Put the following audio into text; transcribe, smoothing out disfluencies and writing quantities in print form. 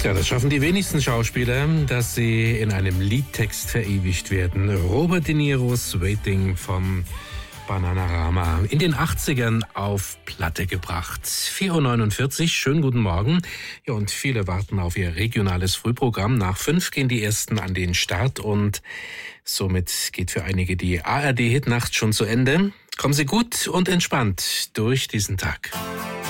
Ja, das schaffen die wenigsten Schauspieler, dass sie in einem Liedtext verewigt werden. Robert De Niros Waiting von Bananarama. In den 80ern auf Platte gebracht. 4.49 Uhr, schönen guten Morgen. Ja, und viele warten auf ihr regionales Frühprogramm. Nach 5 gehen die ersten an den Start und somit geht für einige die ARD-Hitnacht schon zu Ende. Kommen Sie gut und entspannt durch diesen Tag.